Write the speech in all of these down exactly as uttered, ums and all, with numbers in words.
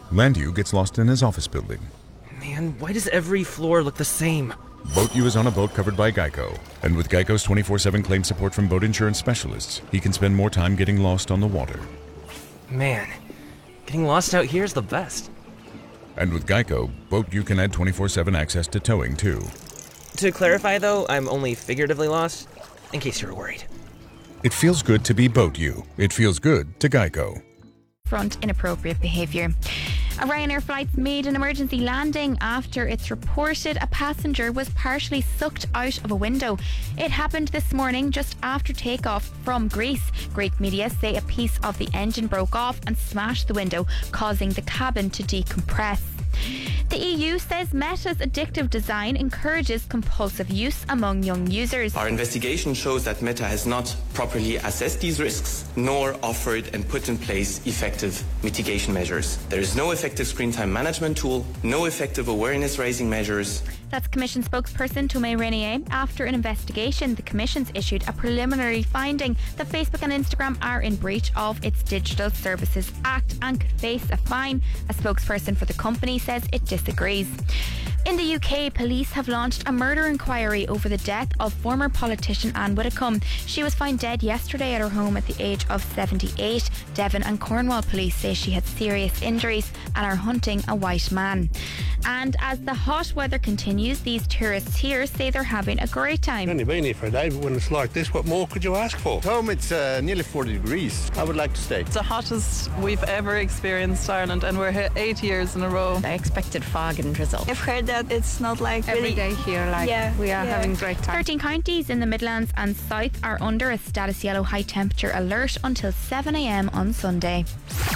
Landu gets lost in his office building. Man, why does every floor look the same? Boat U is on a boat covered by Geico. And with Geico's twenty-four seven claim support from boat insurance specialists, he can spend more time getting lost on the water. Man, getting lost out here is the best. And with Geico, Boat U can add twenty-four seven access to towing, too. To clarify, though, I'm only figuratively lost, in case you were worried. It feels good to be Boat U. It feels good to Geico. Front inappropriate behaviour. A Ryanair flight's made an emergency landing after it's reported a passenger was partially sucked out of a window. It happened this morning just after takeoff from Greece. Greek media say a piece of the engine broke off and smashed the window, causing the cabin to decompress. The E U says Meta's addictive design encourages compulsive use among young users. Our investigation shows that Meta has not properly assessed these risks, nor offered and put in place effective mitigation measures. There is no effective screen time management tool, no effective awareness-raising measures. That's Commission spokesperson Tomé Renier. After an investigation, the Commission's issued a preliminary finding that Facebook and Instagram are in breach of its Digital Services Act and could face a fine. A spokesperson for the company says it disagrees. In the U K, police have launched a murder inquiry over the death of former politician Anne Widdecombe. She was found dead yesterday at her home at the age of seventy-eight. Devon and Cornwall police say she had serious injuries and are hunting a white man. And as the hot weather continues, these tourists here say they're having a great time. I've only been here for a day, but when it's like this, what more could you ask for? Home, it's uh, nearly forty degrees. I would like to stay. It's the hottest we've ever experienced Ireland, and we're here eight years in a row. I expected fog and drizzle. I've heard that it's not like every really day here, like yeah, we are yeah. having a great time. thirteen counties in the Midlands and South are under a status yellow high temperature alert until seven a m on Sunday.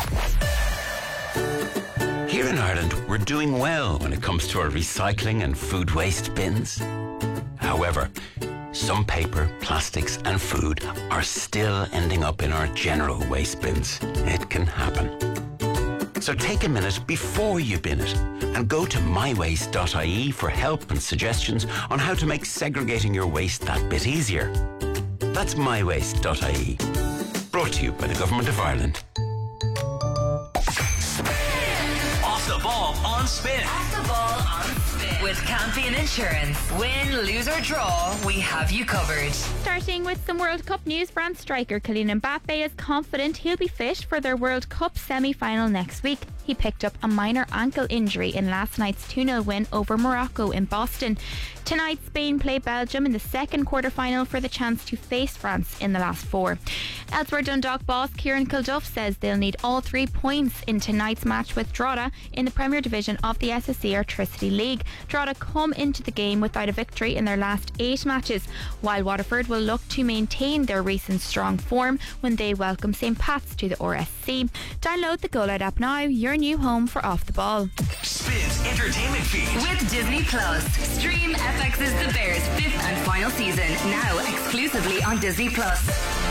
Here in Ireland, we're doing well when it comes to our recycling and food waste bins. However, some paper, plastics and food are still ending up in our general waste bins. It can happen. So take a minute before you bin it and go to my waste dot I E for help and suggestions on how to make segregating your waste that bit easier. That's my waste dot I E. Brought to you by the Government of Ireland. Off the ball on Spin. Off the ball on Spin. With Campion Insurance. Win, lose or draw, we have you covered. Starting with some World Cup news, France striker Kylian Mbappe is confident he'll be fit for their World Cup semi-final next week. He picked up a minor ankle injury in last night's two nil win over Morocco in Boston. Tonight, Spain play Belgium in the second quarter-final for the chance to face France in the last four. Elsewhere, Dundalk boss Kieran Kilduff says they'll need all three points in tonight's match with Drogheda in the Premier Division of the S S E Airtricity League. Drogheda come into the game without a victory in their last eight matches, while Waterford will look to maintain their recent strong form when they welcome St Pat's to the R S C. Download the Go Loud app now, your new home for Off the Ball. Spin's entertainment feed with Disney Plus. Stream F X's The Bears fifth and final season now exclusively on Disney Plus.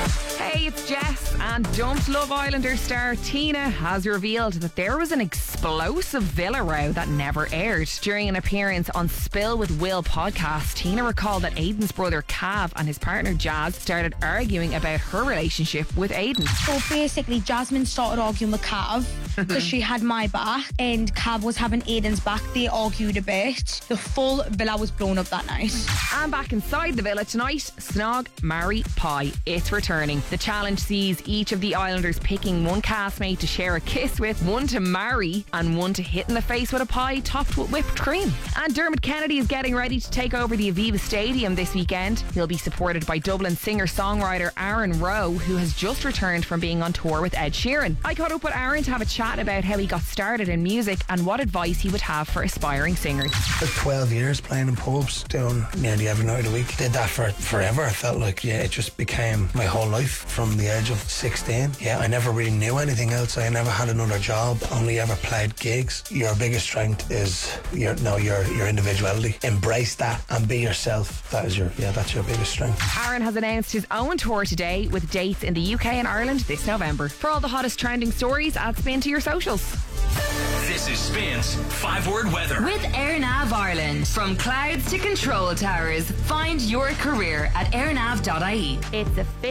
Hey, it's Jess, and dumped Love Islander star Tina has revealed that there was an explosive villa row that never aired. During an appearance on Spill with Will podcast, Tina recalled that Aidan's brother Cav and his partner Jazz started arguing about her relationship with Aidan. So basically, Jasmine started arguing with Cav because she had my back and Cav was having Aidan's back. They argued a bit. The full villa was blown up that night. And back inside the villa tonight, Snog, Marry, Pie. It's returning. The challenge sees each of the Islanders picking one castmate to share a kiss with, one to marry, and one to hit in the face with a pie topped with whipped cream. And Dermot Kennedy is getting ready to take over the Aviva Stadium this weekend. He'll be supported by Dublin singer-songwriter Aaron Rowe, who has just returned from being on tour with Ed Sheeran. I caught up with Aaron to have a chat about how he got started in music and what advice he would have for aspiring singers. For twelve years playing in pubs, doing nearly every night of the week. Did that for forever. I felt like, yeah, it just became my whole life from the age of sixteen. Yeah, I never really knew anything else. I never had another job, only ever played gigs. Your biggest strength is your no your your individuality. Embrace that and be yourself. That is your yeah, that's your biggest strength. Aaron has announced his own tour today with dates in the U K and Ireland this November. For all the hottest trending stories, add Spin to your socials. This is Spin's five-word weather. With AirNav Ireland. From clouds to control towers, find your career at airnav dot I E. It's a